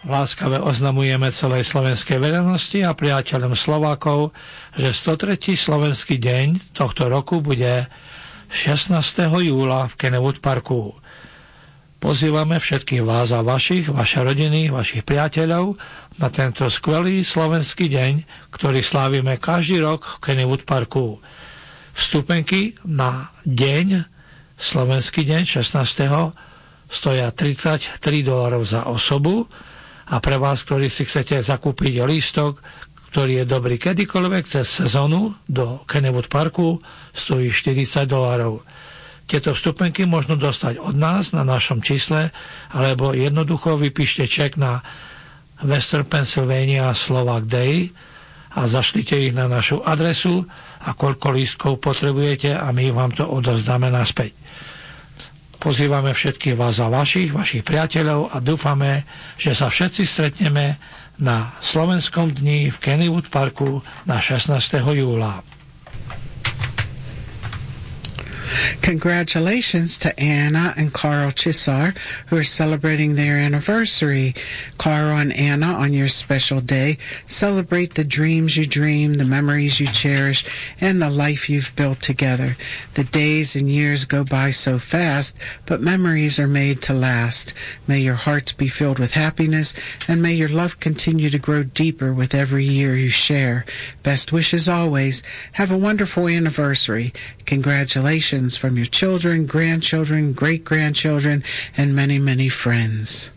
Láskavé oznamujeme celej slovenskej verejnosti a priateľom Slovákov, že 103. slovenský deň tohto roku bude 16. júla v Kennewood Parku. Pozývame všetkých vás a vaše rodiny, vašich priateľov na tento skvelý slovenský deň, ktorý slávime každý rok v Kennewood Parku. Vstupenky na deň, slovenský deň 16. stoja $33 za osobu a pre vás, ktorí si chcete zakúpiť lístok, ktorý je dobrý kedykoľvek cez sezónu do Kennewood Parku, stojí $40. Tieto vstupenky možno dostať od nás na našom čísle, alebo jednoducho vypíšte ček na Western Pennsylvania Slovak Day a zašlite ich na našu adresu a koľko lístkov potrebujete a my vám to odovzdáme naspäť. Pozývame všetkých vás a vašich priateľov a dúfame, že sa všetci stretneme na Slovenskom dni v Kennewood Parku na 16. júla. Congratulations to Anna and Carl Chisar, who are celebrating their anniversary. Carl and Anna, on your special day, celebrate the dreams you dream, the memories you cherish, and the life you've built together. The days and years go by so fast, but memories are made to last. May your hearts be filled with happiness, and may your love continue to grow deeper with every year you share. Best wishes always. Have a wonderful anniversary. Congratulations from your children, grandchildren, great-grandchildren, and many, many friends.